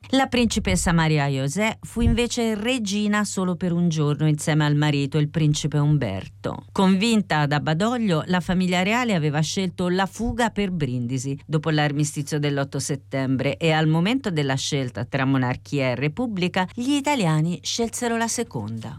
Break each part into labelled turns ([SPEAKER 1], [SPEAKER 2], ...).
[SPEAKER 1] La principessa Maria José fu invece regina solo per un giorno insieme al marito, il principe Umberto. Convinta da Badoglio, la famiglia reale aveva scelto la fuga per Brindisi dopo l'armistizio dell'8 settembre e al momento della scelta tra monarchia e repubblica, gli italiani scelsero la seconda.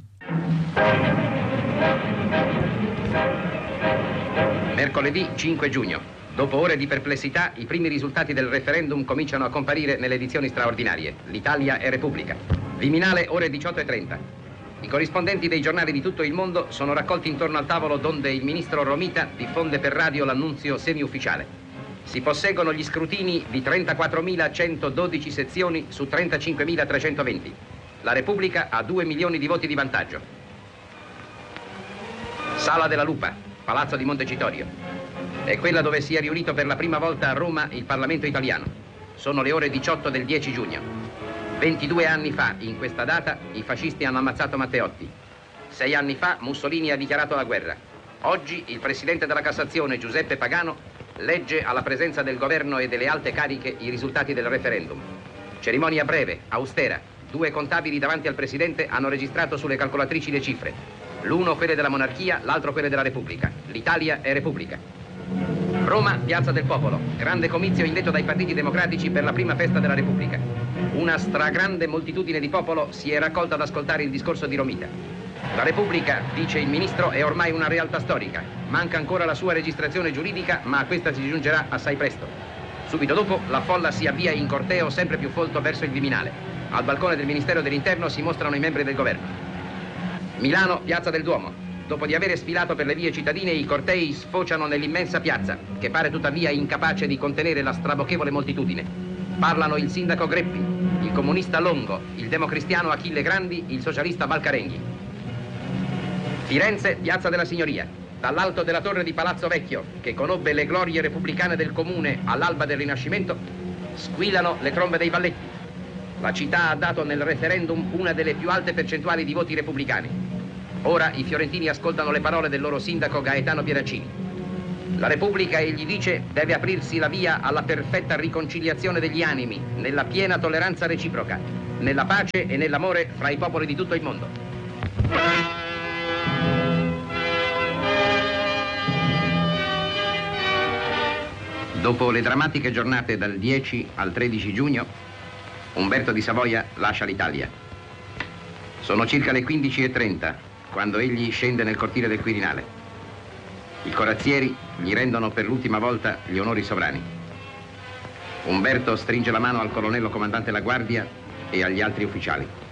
[SPEAKER 2] Mercoledì 5 giugno. Dopo ore di perplessità, i primi risultati del referendum cominciano a comparire nelle edizioni straordinarie. L'Italia è Repubblica. Viminale, ore 18:30. I corrispondenti dei giornali di tutto il mondo sono raccolti intorno al tavolo donde il ministro Romita diffonde per radio l'annunzio semi-ufficiale. Si posseggono gli scrutini di 34.112 sezioni su 35.320. La Repubblica ha 2 milioni di voti di vantaggio. Sala della Lupa, Palazzo di Montecitorio. È quella dove si è riunito per la prima volta a Roma il Parlamento italiano. Sono le ore 18 del 10 giugno. 22 anni fa, in questa data, i fascisti hanno ammazzato Matteotti. 6 anni fa Mussolini ha dichiarato la guerra. Oggi il Presidente della Cassazione, Giuseppe Pagano, legge alla presenza del governo e delle alte cariche i risultati del referendum. Cerimonia breve, austera. 2 contabili davanti al Presidente hanno registrato sulle calcolatrici le cifre. L'uno quelle della monarchia, l'altro quelle della Repubblica. L'Italia è Repubblica. Roma, Piazza del Popolo, grande comizio indetto dai partiti democratici per la prima festa della Repubblica. Una stragrande moltitudine di popolo si è raccolta ad ascoltare il discorso di Romita. La Repubblica, dice il ministro, è ormai una realtà storica. Manca ancora la sua registrazione giuridica, ma a questa si giungerà assai presto. Subito dopo, la folla si avvia in corteo sempre più folto verso il Viminale. Al balcone del Ministero dell'Interno si mostrano i membri del governo. Milano, Piazza del Duomo. Dopo di avere sfilato per le vie cittadine, i cortei sfociano nell'immensa piazza, che pare tuttavia incapace di contenere la strabochevole moltitudine. Parlano il sindaco Greppi, il comunista Longo, il democristiano Achille Grandi, il socialista Valcarenghi. Firenze, Piazza della Signoria. Dall'alto della torre di Palazzo Vecchio, che conobbe le glorie repubblicane del comune all'alba del Rinascimento, squillano le trombe dei balletti. La città ha dato nel referendum una delle più alte percentuali di voti repubblicani. Ora i fiorentini ascoltano le parole del loro sindaco Gaetano Pieraccini. La Repubblica, egli dice, deve aprirsi la via alla perfetta riconciliazione degli animi, nella piena tolleranza reciproca, nella pace e nell'amore fra i popoli di tutto il mondo. Dopo le drammatiche giornate dal 10 al 13 giugno, Umberto di Savoia lascia l'Italia. Sono circa le 15:30 quando egli scende nel cortile del Quirinale. I corazzieri gli rendono per l'ultima volta gli onori sovrani. Umberto stringe la mano al colonnello comandante la guardia e agli altri ufficiali.